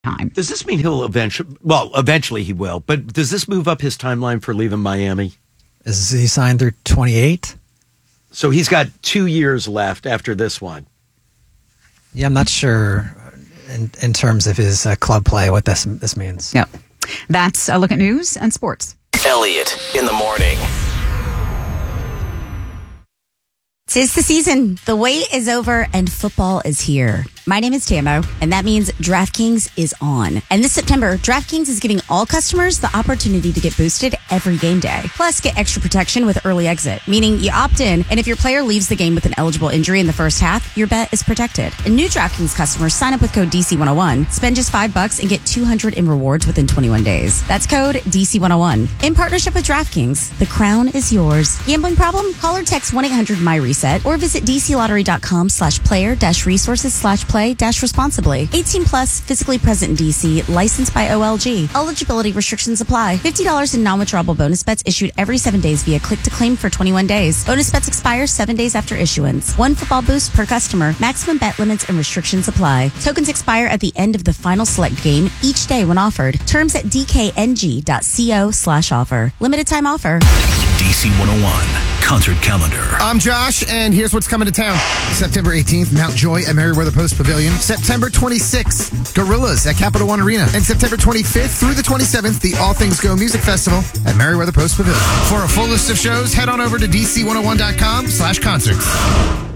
time. Does this mean he'll eventually he will, but does this move up his timeline for leaving Miami? Is he signed through 28? So he's got 2 years left after this one. Yeah, I'm not sure in terms of his club play what this means. Yep. That's a look at news and sports. Elliot in the morning. 'Tis the season. The wait is over and football is here. My name is Tammo, and that means DraftKings is on. And this September, DraftKings is giving all customers the opportunity to get boosted every game day. Plus, get extra protection with early exit, meaning you opt in, and if your player leaves the game with an eligible injury in the first half, your bet is protected. And new DraftKings customers sign up with code DC101, spend just $5 and get $200 in rewards within 21 days. That's code DC101. In partnership with DraftKings, the crown is yours. Gambling problem? Call or text 1-800-MY-RESET or visit dclottery.com/player-resources/play-responsibly. 18 plus, physically present in DC, licensed by OLG. Eligibility restrictions apply. $50 in non-withdrawable bonus bets issued every 7 days via click to claim for 21 days. Bonus bets expire 7 days after issuance. One football boost per customer. Maximum bet limits and restrictions apply. Tokens expire at the end of the final select game each day when offered. Terms at dkng.co/offer. Limited time offer. DC 101 concert calendar. I'm Josh, and here's what's coming to town. September 18th, Mount Joy at Merriweather Post Pavilion. September 26th, Gorillas at Capital One Arena. And September 25th through the 27th, the All Things Go Music Festival at Merriweather Post Pavilion. For a full list of shows, head on over to dc101.com/concerts.